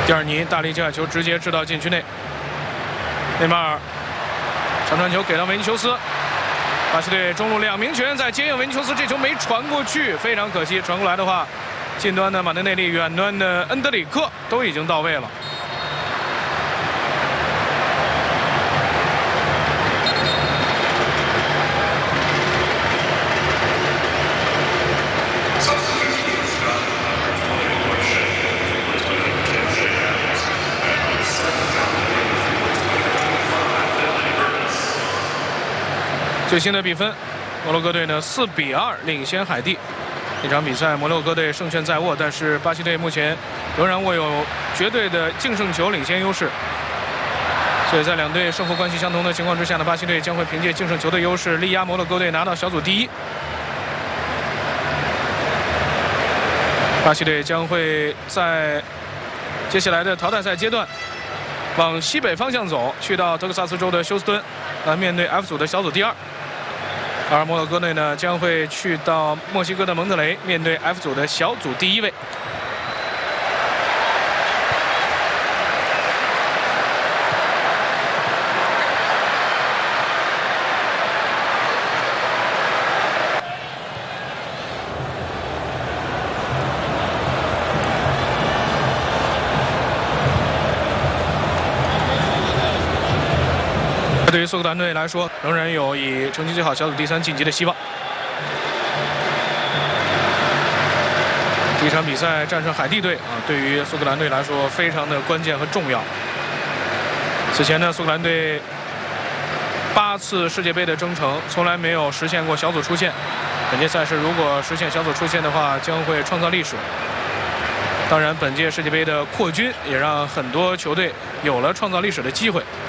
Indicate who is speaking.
Speaker 1: 蒂尔尼大力接下球，直接掷到禁区内。内马尔长传球给到维尼修斯，巴西队中路2名球员在接应维尼修斯，这球没传过去，非常可惜。传过来的话，近端的马内内利，远端的恩德里克都已经到位了。 最新的比分，摩洛哥队呢4比2领先海地。这场比赛摩洛哥队胜券在握，但是巴西队目前仍然握有绝对的净胜球领先优势。所以在两队胜负关系相同的情况之下呢，巴西队将会凭借净胜球的优势力压摩洛哥队，拿到小组第1。巴西队将会在接下来的淘汰赛阶段往西北方向走，去到德克萨斯州的休斯敦，面对 F 组的小组第2。 而摩洛哥队呢将会去到墨西哥的蒙特雷，面对 F 组的小组第1位。对于苏格兰队来说，仍然有以成绩最好小组第3晋级的希望。这场比赛战胜海地队对于苏格兰队来说非常的关键和重要。此前呢，苏格兰队8次世界杯的征程，从来没有实现过小组出线。本届赛事如果实现小组出线的话，将会创造历史。当然，本届世界杯的扩军也让很多球队有了创造历史的机会。